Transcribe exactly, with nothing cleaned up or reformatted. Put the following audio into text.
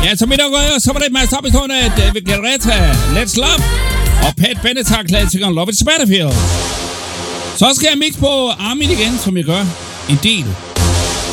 Ja, så midt og rød, så var det et masse opbestående af David Guetta, Let's Love, og Pat Benatar-klassikeren Love Is Battlefield. Så skal jeg mix på Armin igen, som jeg gør en del.